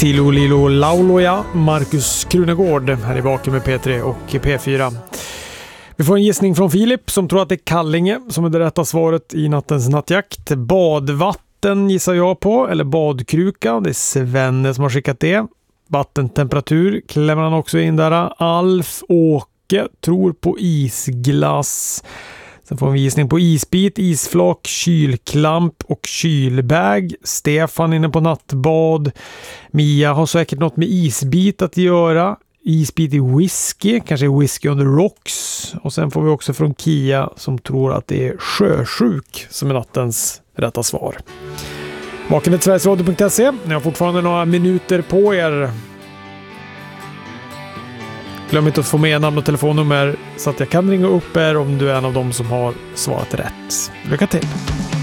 Tilo Lilo Lauloja, Marcus Krunegård här i baken med P3 och P4. Vi får en gissning från Filip som tror att det är Kallinge som är det rätta svaret i nattens nattjakt. Badvatten gissar jag på, eller badkruka. Det är Svenne som har skickat det. Vattentemperatur klämmer han också in där. Alf Åke tror på isglass. Sen får vi gissning på isbit, isflak, kylklamp och kylbag. Stefan inne på nattbad. Mia har säkert något med isbit att göra. Isbit i whisky, kanske whisky on the rocks. Och sen får vi också från Kia som tror att det är sjösjuk som är nattens rätta svar. Vakenet.sverigesradio.se. Ni har fortfarande några minuter på er. Glöm inte att få med namn och telefonnummer så att jag kan ringa upp er om du är en av dem som har svarat rätt. Lycka till!